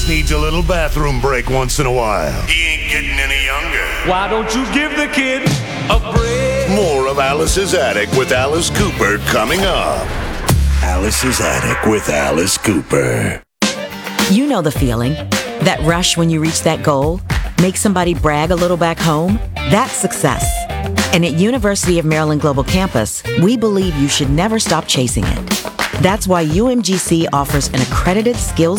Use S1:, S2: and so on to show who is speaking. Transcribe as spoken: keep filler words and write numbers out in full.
S1: just needs a little bathroom break once in a while. He ain't getting any younger.
S2: Why don't you give the kid a break?
S1: More of Alice's Attic with Alice Cooper coming up. Alice's Attic with Alice Cooper.
S3: You know the feeling. That rush when you reach that goal? Make somebody brag a little back home? That's success. And at University of Maryland Global Campus, we believe you should never stop chasing it. That's why U M G C offers an accredited skills